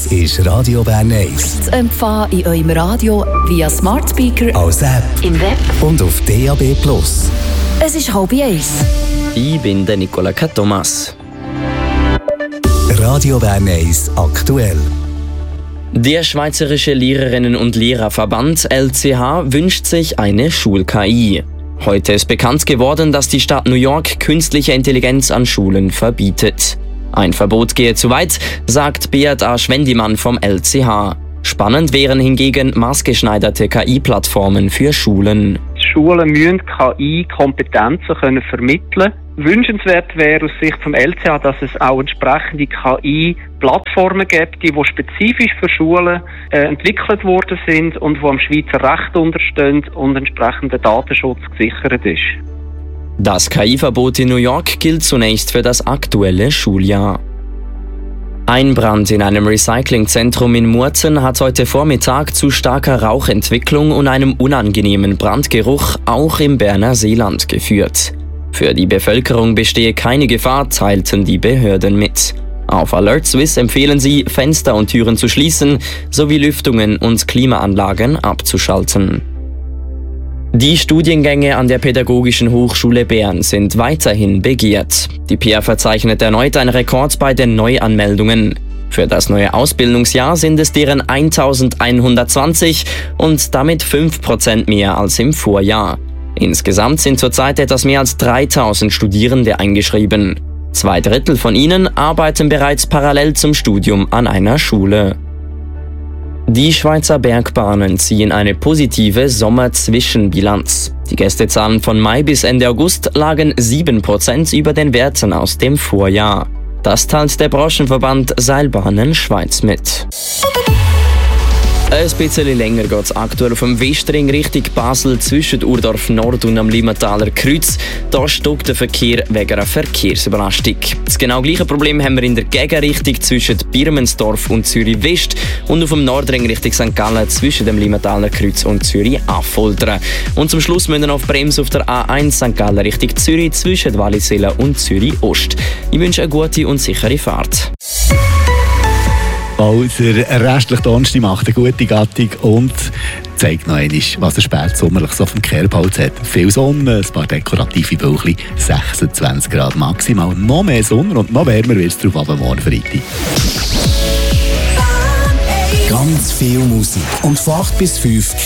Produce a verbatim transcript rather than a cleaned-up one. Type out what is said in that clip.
Das ist Radio Bern eins. Zu empfangen in eurem Radio via Smart Speaker, als App im Web und auf D A B Plus. Es ist halb eins. Ich bin der Nicola Thomas. Radio Bern eins aktuell. Der Schweizerische Lehrerinnen- und Lehrerverband L C H wünscht sich eine Schul-K I. Heute ist bekannt geworden, dass die Stadt New York künstliche Intelligenz an Schulen verbietet. Ein Verbot gehe zu weit, sagt Beat A. Schwendimann vom L C H. Spannend wären hingegen maßgeschneiderte K I-Plattformen für Schulen. Schulen müssen K I-Kompetenzen können vermitteln. Wünschenswert wäre aus Sicht vom L C H, dass es auch entsprechende K I-Plattformen gibt, die spezifisch für Schulen äh, entwickelt worden sind und die am Schweizer Recht unterstehen und entsprechender Datenschutz gesichert ist. Das K I-Verbot in New York gilt zunächst für das aktuelle Schuljahr. Ein Brand in einem Recyclingzentrum in Murten hat heute Vormittag zu starker Rauchentwicklung und einem unangenehmen Brandgeruch auch im Berner Seeland geführt. Für die Bevölkerung bestehe keine Gefahr, teilten die Behörden mit. Auf Alert Swiss empfehlen sie, Fenster und Türen zu schließen sowie Lüftungen und Klimaanlagen abzuschalten. Die Studiengänge an der Pädagogischen Hochschule Bern sind weiterhin begehrt. Die P A verzeichnet erneut einen Rekord bei den Neuanmeldungen. Für das neue Ausbildungsjahr sind es deren eintausendeinhundertzwanzig und damit fünf Prozent mehr als im Vorjahr. Insgesamt sind zurzeit etwas mehr als dreitausend Studierende eingeschrieben. Zwei Drittel von ihnen arbeiten bereits parallel zum Studium an einer Schule. Die Schweizer Bergbahnen ziehen eine positive Sommerzwischenbilanz. Die Gästezahlen von Mai bis Ende August lagen sieben Prozent über den Werten aus dem Vorjahr. Das teilt der Branchenverband Seilbahnen Schweiz mit. Ein bisschen länger geht es aktuell auf dem Westring Richtung Basel zwischen Urdorf Nord und am Limmataler Kreuz. Da stockt der Verkehr wegen einer Verkehrsüberlastung. Das genau gleiche Problem haben wir in der Gegenrichtung zwischen Birmensdorf und Zürich West und auf dem Nordring Richtung Sankt Gallen zwischen dem Limmataler Kreuz und Zürich Affoltern. Und zum Schluss müssen wir auf Bremse auf der A eins Sankt Gallen Richtung Zürich zwischen Wallisellen und Zürich Ost. Ich wünsche eine gute und sichere Fahrt. Also, der restliche Donnerstag macht eine gute Gattung und zeigt noch einmal, was er spätsommerlich so auf dem Kerbholz hat. Viel Sonne, ein paar dekorative Bäuchchen, sechsundzwanzig Grad maximal, noch mehr Sonne und noch wärmer wird es drauf ab morgen Freitag. Ganz viel Musik und von acht bis fünf